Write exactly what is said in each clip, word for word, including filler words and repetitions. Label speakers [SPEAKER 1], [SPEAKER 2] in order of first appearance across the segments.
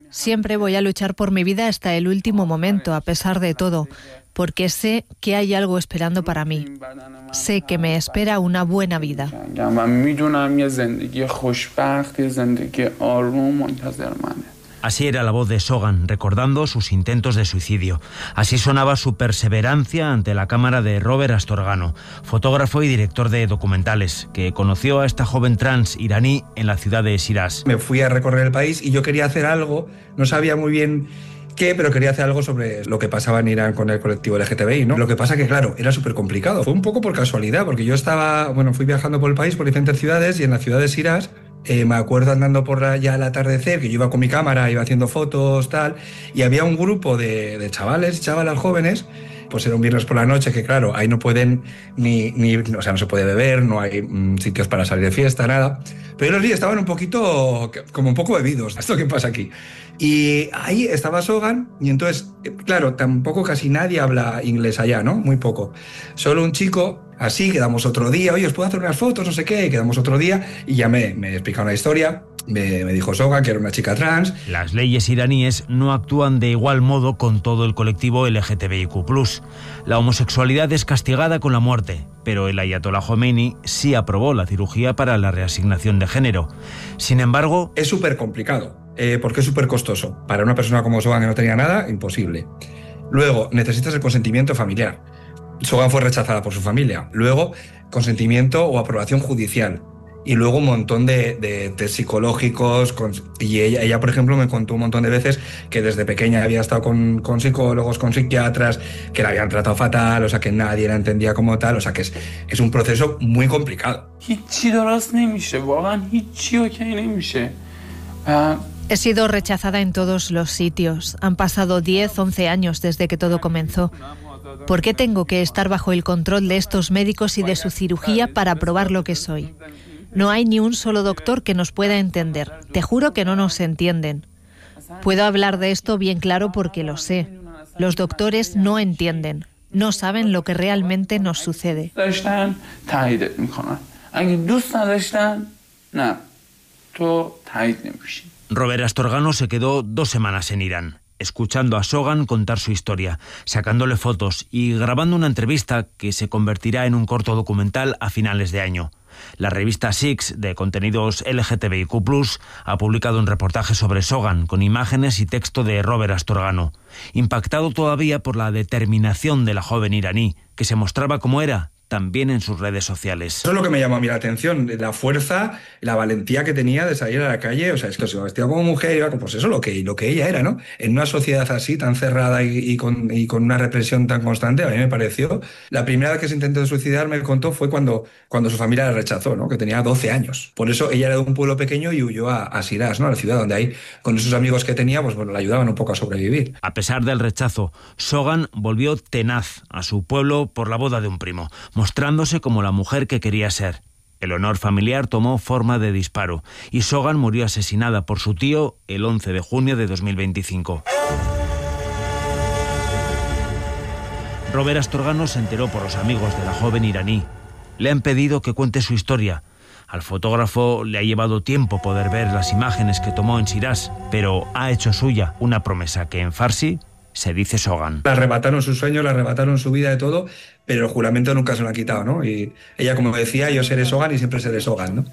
[SPEAKER 1] Siempre voy a luchar por mi vida hasta el último momento, a pesar de todo, porque sé que hay algo esperando para mí. Sé que me espera una buena vida.
[SPEAKER 2] Así era la voz de Sogan, recordando sus intentos de suicidio. Así sonaba su perseverancia ante la cámara de Robert Astorgano, fotógrafo y director de documentales, que conoció a esta joven trans iraní en la ciudad de Shiraz.
[SPEAKER 3] Me fui a recorrer el país y yo quería hacer algo, no sabía muy bien qué, pero quería hacer algo sobre lo que pasaba en Irán con el colectivo L G T B I, ¿no? Lo que pasa que, claro, era súper complicado. Fue un poco por casualidad, porque yo estaba, bueno, fui viajando por el país, por diferentes ciudades, y en la ciudad de Shiraz, Eh, me acuerdo andando por la, ya al atardecer, que yo iba con mi cámara, iba haciendo fotos, tal, y había un grupo de, de chavales, chavalas jóvenes, pues era un viernes por la noche, que claro, ahí no pueden ni, ni o sea, no se puede beber, no hay mmm, sitios para salir de fiesta, nada, pero ellos sí estaban un poquito, como un poco bebidos. ¿Esto qué pasa aquí? Y ahí estaba Sogan, y entonces, claro, tampoco casi nadie habla inglés allá, ¿no? Muy poco. Solo un chico. Así, quedamos otro día, oye, ¿os puedo hacer unas fotos? No sé qué, quedamos otro día y ya me, me explicaron la historia, me, me dijo Sogan que era una chica trans.
[SPEAKER 2] Las leyes iraníes no actúan de igual modo con todo el colectivo L G T B I Q plus. La homosexualidad es castigada con la muerte, pero el ayatolá Jomeini sí aprobó la cirugía para la reasignación de género. Sin embargo...
[SPEAKER 3] Es súper complicado, eh, porque es súper costoso. Para una persona como Sogan que no tenía nada, imposible. Luego, necesitas el consentimiento familiar. Sogan fue rechazada por su familia. Luego, consentimiento o aprobación judicial. Y luego un montón de, de test psicológicos. Con, y ella, ella, por ejemplo, me contó un montón de veces que desde pequeña había estado con, con psicólogos, con psiquiatras, que la habían tratado fatal, o sea, que nadie la entendía como tal. O sea, que es, es un proceso muy complicado.
[SPEAKER 1] He sido rechazada en todos los sitios. Han pasado diez, once años desde que todo comenzó. ¿Por qué tengo que estar bajo el control de estos médicos y de su cirugía para probar lo que soy? No hay ni un solo doctor que nos pueda entender. Te juro que no nos entienden. Puedo hablar de esto bien claro porque lo sé. Los doctores no entienden. No saben lo que realmente nos sucede.
[SPEAKER 2] Robert Astorgano se quedó dos semanas en Irán, escuchando a Sogan contar su historia, sacándole fotos y grabando una entrevista que se convertirá en un corto documental a finales de año. La revista Six, de contenidos L G T B I Q plus, ha publicado un reportaje sobre Sogan con imágenes y texto de Robert Astorgano, impactado todavía por la determinación de la joven iraní, que se mostraba como era, también en sus redes sociales.
[SPEAKER 3] Eso es lo que me llamó a mí la atención, la fuerza, la valentía que tenía de salir a la calle. O sea, es que se vestía como mujer, iba con, pues eso, lo que, lo que ella era, ¿no? En una sociedad así, tan cerrada y, y, con, y con una represión tan constante, a mí me pareció. La primera vez que se intentó suicidar, me contó, fue cuando, cuando su familia la rechazó, ¿no? Que tenía doce años. Por eso ella era de un pueblo pequeño y huyó a, a Shiraz, ¿no? A la ciudad donde ahí, con esos amigos que tenía, pues bueno, le ayudaban un poco a sobrevivir.
[SPEAKER 2] A pesar del rechazo, Sogan volvió tenaz a su pueblo por la boda de un primo, mostrándose como la mujer que quería ser. El honor familiar tomó forma de disparo y Sogan murió asesinada por su tío el once de junio de dos mil veinticinco. Robert Astorgano se enteró por los amigos de la joven iraní. Le han pedido que cuente su historia. Al fotógrafo le ha llevado tiempo poder ver las imágenes que tomó en Shiraz, pero ha hecho suya una promesa que en farsi se dice Sogan.
[SPEAKER 3] Le arrebataron sus sueños, le arrebataron su vida, de todo, pero el juramento nunca se lo han quitado, ¿no? Y ella, como decía, yo seré Sogan y siempre seré Sogan, ¿no?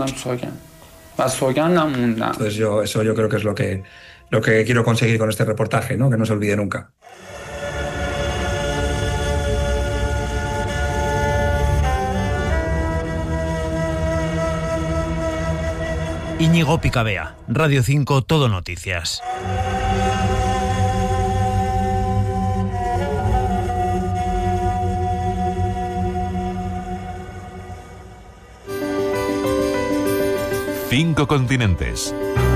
[SPEAKER 3] Entonces yo, eso yo creo que es lo que, lo que quiero conseguir con este reportaje, ¿no? Que no se olvide nunca.
[SPEAKER 2] Íñigo Picabea, Radio cinco, Todo Noticias.
[SPEAKER 4] Cinco continentes.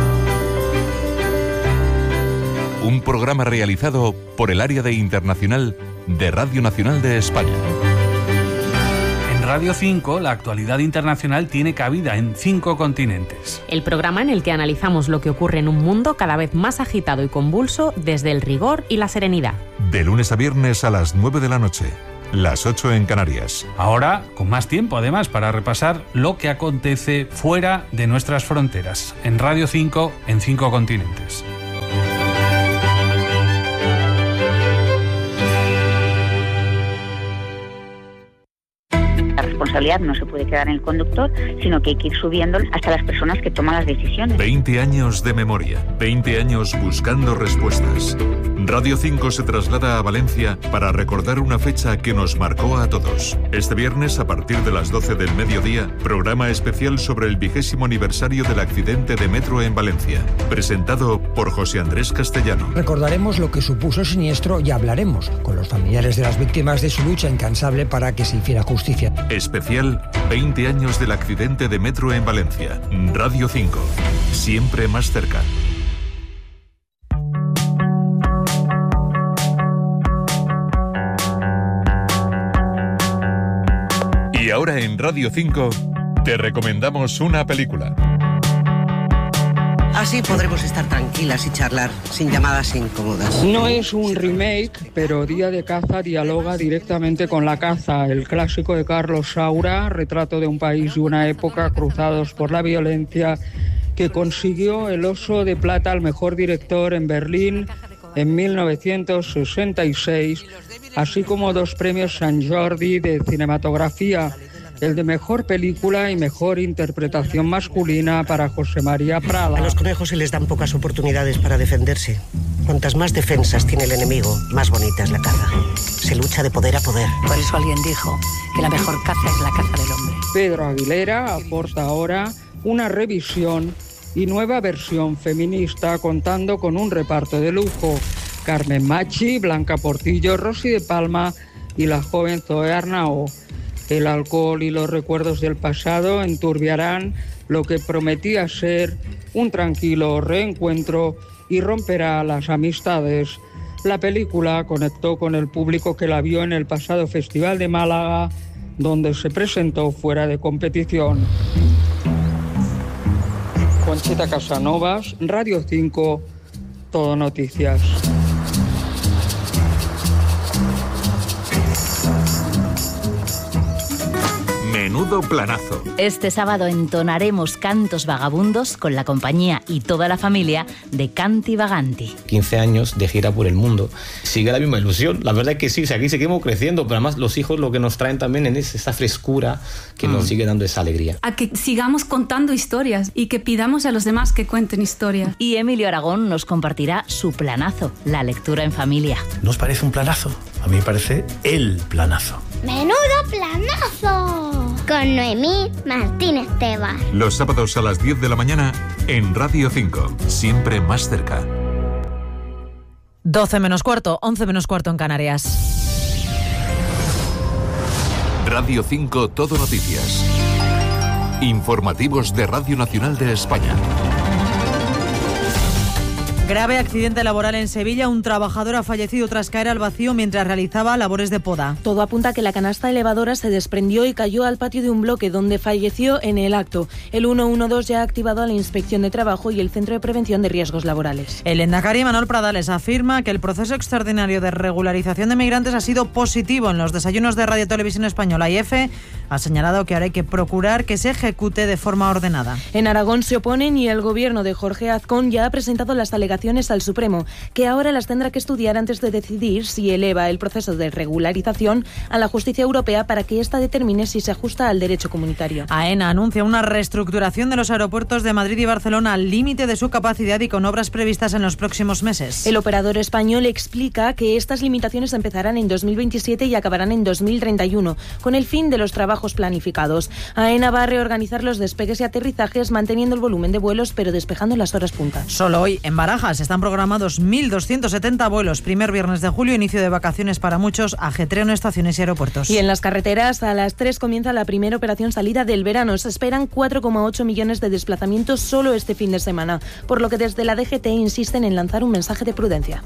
[SPEAKER 4] Un programa realizado por el área de internacional de Radio Nacional de España.
[SPEAKER 5] En Radio cinco, la actualidad internacional tiene cabida en cinco continentes.
[SPEAKER 6] El programa en el que analizamos lo que ocurre en un mundo cada vez más agitado y convulso desde el rigor y la serenidad.
[SPEAKER 4] De lunes a viernes a las nueve de la noche. Las ocho en Canarias.
[SPEAKER 5] Ahora, con más tiempo además para repasar lo que acontece fuera de nuestras fronteras. En Radio cinco, en cinco continentes.
[SPEAKER 7] responsabilidad no se puede quedar en el conductor, sino que hay que ir subiendo hasta las personas que toman las decisiones.
[SPEAKER 4] veinte años de memoria, veinte años buscando respuestas. Radio cinco se traslada a Valencia para recordar una fecha que nos marcó a todos. Este viernes, a partir de las doce del mediodía, programa especial sobre el vigésimo aniversario del accidente de metro en Valencia, presentado por José Andrés Castellano.
[SPEAKER 8] Recordaremos lo que supuso el siniestro y hablaremos con los familiares de las víctimas de su lucha incansable para que se hiciera justicia.
[SPEAKER 4] Especial veinte años del accidente de metro en Valencia. Radio cinco, siempre más cerca. Y ahora en Radio cinco te recomendamos una película.
[SPEAKER 9] Así podremos estar tranquilas y charlar, sin llamadas incómodas.
[SPEAKER 10] No es un remake, pero Día de Caza dialoga directamente con la caza. El clásico de Carlos Saura, retrato de un país y una época cruzados por la violencia, que consiguió el Oso de Plata al mejor director en Berlín en mil novecientos sesenta y seis, así como dos premios Sant Jordi de cinematografía, el de mejor película y mejor interpretación masculina para José María Prada.
[SPEAKER 9] A los conejos se les dan pocas oportunidades para defenderse. Cuantas más defensas tiene el enemigo, más bonita es la caza. Se lucha de poder a poder.
[SPEAKER 11] Por eso alguien dijo que la mejor caza es la caza del hombre.
[SPEAKER 10] Pedro Aguilera aporta ahora una revisión y nueva versión feminista, contando con un reparto de lujo: Carmen Machi, Blanca Portillo, Rosy de Palma y la joven Zoe Arnao. El alcohol y los recuerdos del pasado enturbiarán lo que prometía ser un tranquilo reencuentro y romperá las amistades. La película conectó con el público que la vio en el pasado Festival de Málaga, donde se presentó fuera de competición. Conchita Casanovas, Radio cinco, Todo Noticias.
[SPEAKER 4] Menudo planazo.
[SPEAKER 12] Este sábado entonaremos cantos vagabundos con la compañía y toda la familia de Canti Vaganti.
[SPEAKER 13] quince años de gira por el mundo. Sigue la misma ilusión. La verdad es que sí, aquí seguimos creciendo, pero además los hijos lo que nos traen también es esa frescura que mm. nos sigue dando esa alegría.
[SPEAKER 14] A que sigamos contando historias y que pidamos a los demás que cuenten historias.
[SPEAKER 12] Y Emilio Aragón nos compartirá su planazo, la lectura en familia.
[SPEAKER 15] ¿No os parece un planazo? A mí me parece el planazo.
[SPEAKER 16] ¡Menudo planazo! Con Noemí Martínez Tebas.
[SPEAKER 4] Los sábados a las diez de la mañana en Radio cinco, siempre más cerca.
[SPEAKER 17] doce menos cuarto, once menos cuarto en Canarias.
[SPEAKER 4] Radio cinco, Todo Noticias. Informativos de Radio Nacional de España.
[SPEAKER 17] Grave accidente laboral en Sevilla. Un trabajador ha fallecido tras caer al vacío mientras realizaba labores de poda.
[SPEAKER 18] Todo apunta a que la canasta elevadora se desprendió y cayó al patio de un bloque donde falleció en el acto. El ciento doce ya ha activado a la Inspección de Trabajo y el Centro de Prevención de Riesgos Laborales.
[SPEAKER 17] El lehendakari Manuel Pradales afirma que el proceso extraordinario de regularización de migrantes ha sido positivo. En los desayunos de Radio Televisión Española y EFE ha señalado que ahora hay que procurar que se ejecute de forma ordenada.
[SPEAKER 18] En Aragón se oponen y el gobierno de Jorge Azcón ya ha presentado las alegaciones al Supremo, que ahora las tendrá que estudiar antes de decidir si eleva el proceso de regularización a la justicia europea para que ésta determine si se ajusta al derecho comunitario.
[SPEAKER 17] AENA anuncia una reestructuración de los aeropuertos de Madrid y Barcelona al límite de su capacidad y con obras previstas en los próximos meses.
[SPEAKER 18] El operador español explica que estas limitaciones empezarán en dos mil veintisiete y acabarán en dos mil treinta y uno, con el fin de los trabajos planificados. AENA va a reorganizar los despegues y aterrizajes manteniendo el volumen de vuelos pero despejando las horas punta.
[SPEAKER 17] Solo hoy en Barajas están programados mil doscientos setenta vuelos. Primer viernes de julio, inicio de vacaciones para muchos, ajetreo en estaciones y aeropuertos.
[SPEAKER 18] Y en las carreteras, a las tres comienza la primera operación salida del verano. Se esperan cuatro coma ocho millones de desplazamientos solo este fin de semana, por lo que desde la D G T insisten en lanzar un mensaje de prudencia.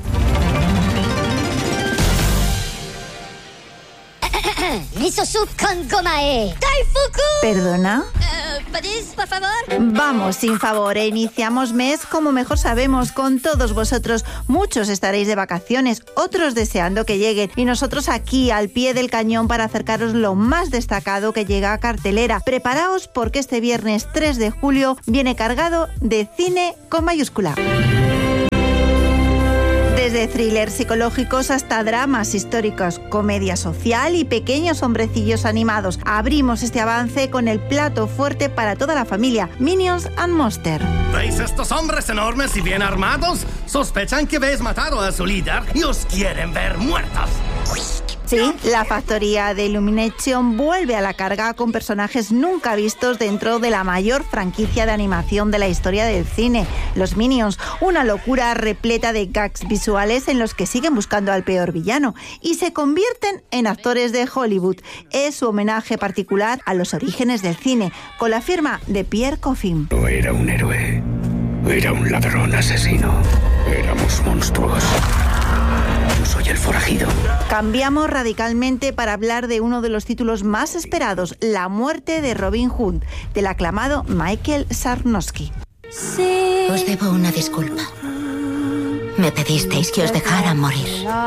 [SPEAKER 16] Miso soup con gomae. Daifuku.
[SPEAKER 19] ¿Perdona?
[SPEAKER 16] Uh, ¿Podéis, por favor?
[SPEAKER 19] Vamos, sin favor, e iniciamos mes como mejor sabemos con todos vosotros. Muchos estaréis de vacaciones, otros deseando que lleguen y nosotros aquí al pie del cañón para acercaros lo más destacado que llega a cartelera. Preparaos porque este viernes tres de julio viene cargado de cine con mayúscula. Desde thrillers psicológicos hasta dramas históricos, comedia social y pequeños hombrecillos animados. Abrimos este avance con el plato fuerte para toda la familia, Minions and Monsters.
[SPEAKER 20] ¿Veis estos hombres enormes y bien armados? Sospechan que habéis matado a su líder y os quieren ver muertos.
[SPEAKER 19] Sí, la factoría de Illumination vuelve a la carga con personajes nunca vistos dentro de la mayor franquicia de animación de la historia del cine, los Minions, una locura repleta de gags visuales en los que siguen buscando al peor villano y se convierten en actores de Hollywood. Es su homenaje particular a los orígenes del cine, con la firma de Pierre Coffin.
[SPEAKER 21] No era un héroe, era un ladrón asesino, éramos monstruos. Soy el forajido.
[SPEAKER 19] Cambiamos radicalmente para hablar de uno de los títulos más esperados, La muerte de Robin Hood, del aclamado Michael Sarnowski.
[SPEAKER 22] Os debo una disculpa. Me pedisteis que os dejara morir.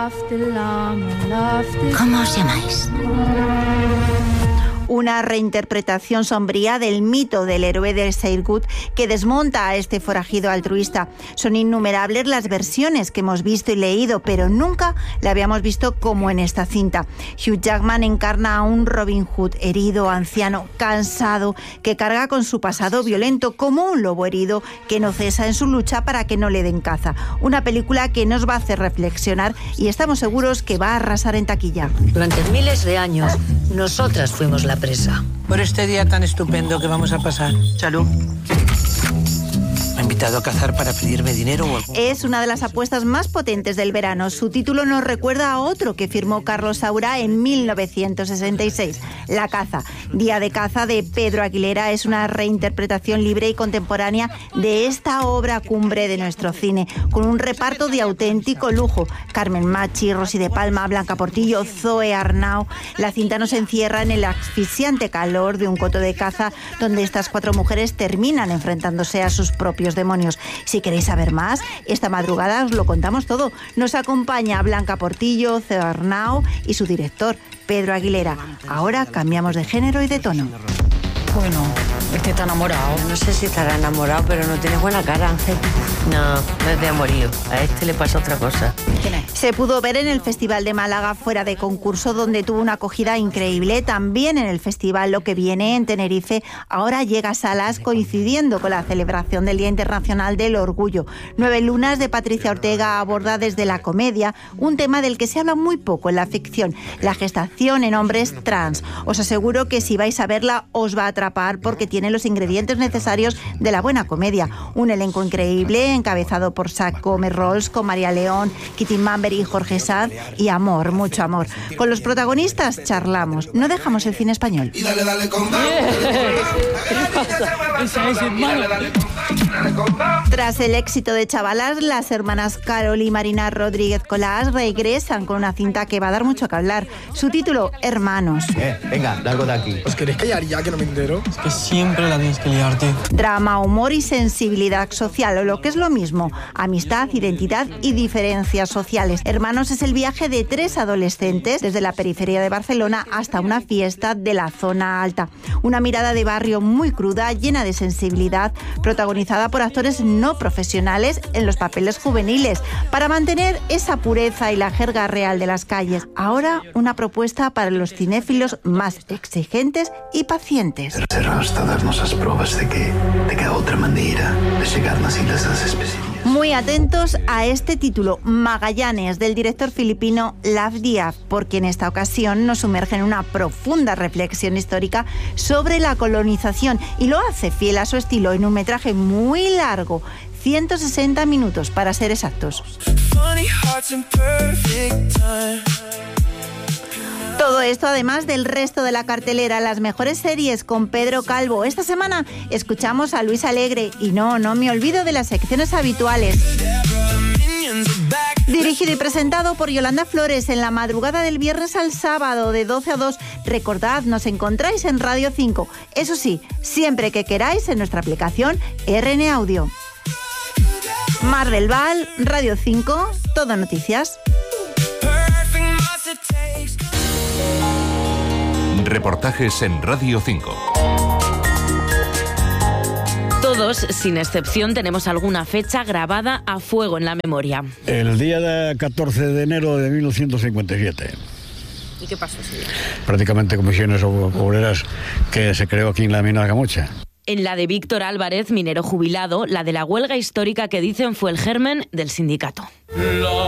[SPEAKER 22] ¿Cómo os llamáis?
[SPEAKER 19] Una reinterpretación sombría del mito del héroe de Sailgut que desmonta a este forajido altruista. Son innumerables las versiones que hemos visto y leído, pero nunca la habíamos visto como en esta cinta. Hugh Jackman encarna a un Robin Hood herido, anciano, cansado, que carga con su pasado violento como un lobo herido que no cesa en su lucha para que no le den caza. Una película que nos va a hacer reflexionar y estamos seguros que va a arrasar en taquilla.
[SPEAKER 11] Durante miles de años, nosotras fuimos la presa.
[SPEAKER 23] Por este día tan estupendo que vamos a pasar. Salud. Me ha invitado a cazar para pedirme dinero o algo.
[SPEAKER 19] Es una de las apuestas más potentes del verano. Su título nos recuerda a otro que firmó Carlos Saura en mil novecientos sesenta y seis, La caza. Día de caza de Pedro Aguilera es una reinterpretación libre y contemporánea de esta obra cumbre de nuestro cine, con un reparto de auténtico lujo. Carmen Machi, Rosy de Palma, Blanca Portillo, Zoe Arnau. La cinta nos encierra en el asfixiante calor de un coto de caza donde estas cuatro mujeres terminan enfrentándose a sus propios demonios. Si queréis saber más, esta madrugada os lo contamos todo. Nos acompaña Blanca Portillo, Zoe Arnau y su director, Pedro Aguilera. Ahora cambiamos de género y de tono.
[SPEAKER 11] Bueno, este está enamorado.
[SPEAKER 24] No sé si estará enamorado, pero no tiene buena cara, Ángel. No, no es de amorío. A este le pasa otra cosa.
[SPEAKER 19] Se pudo ver en el Festival de Málaga fuera de concurso, donde tuvo una acogida increíble. También en el Festival Lo que viene en Tenerife. Ahora llega a salas coincidiendo con la celebración del Día Internacional del Orgullo. Nueve lunas de Patricia Ortega aborda desde la comedia un tema del que se habla muy poco en la ficción, la gestación en hombres trans. Os aseguro que si vais a verla os va a atrapar porque tiene los ingredientes necesarios de la buena comedia. Un elenco increíble encabezado por Zach Gómez Rolls, con María León, Kitty Mamber y Jorge Sanz, y amor, mucho amor. Con los protagonistas charlamos, no dejamos el cine español.
[SPEAKER 25] Y dale, dale con
[SPEAKER 19] Tras el éxito de Chavalas, las hermanas Carol y Marina Rodríguez Colás regresan con una cinta que va a dar mucho que hablar. Su título, Hermanos.
[SPEAKER 13] Eh, venga, largo de aquí.
[SPEAKER 25] ¿Os queréis callar ya que no me entero?
[SPEAKER 23] Es que siempre la tienes que liarte.
[SPEAKER 19] Drama, humor y sensibilidad social, o lo que es lo mismo, amistad, identidad y diferencias sociales. Hermanos es el viaje de tres adolescentes desde la periferia de Barcelona hasta una fiesta de la zona alta. Una mirada de barrio muy cruda, llena de sensibilidad, protagonizada por actores no profesionales en los papeles juveniles, para mantener esa pureza y la jerga real de las calles. Ahora, una propuesta para los cinéfilos más exigentes y pacientes.
[SPEAKER 21] Será hasta darnos las pruebas de que, de que hay otra manera de llegar a las Islas de las Especialidades.
[SPEAKER 19] Muy atentos a este título, Magallanes, del director filipino Lav Diaz, porque en esta ocasión nos sumerge en una profunda reflexión histórica sobre la colonización y lo hace fiel a su estilo en un metraje muy largo, ciento sesenta minutos para ser exactos. Todo esto además del resto de la cartelera, las mejores series con Pedro Calvo. Esta semana escuchamos a Luis Alegre y no, no me olvido de las secciones habituales. Dirigido y presentado por Yolanda Flores en la madrugada del viernes al sábado de doce a dos. Recordad, nos encontráis en Radio cinco. Eso sí, siempre que queráis en nuestra aplicación R N Audio. Mar del Val, Radio cinco, Todo Noticias.
[SPEAKER 4] Reportajes en Radio cinco.
[SPEAKER 18] Todos, sin excepción, tenemos alguna fecha grabada a fuego en la memoria.
[SPEAKER 1] El día de catorce de enero de mil novecientos cincuenta y siete.
[SPEAKER 18] ¿Y qué pasó ese día?
[SPEAKER 1] Prácticamente comisiones obreras que se creó aquí en la mina de Camocha.
[SPEAKER 18] En la de Víctor Álvarez, minero jubilado, la de la huelga histórica que dicen fue el germen del sindicato.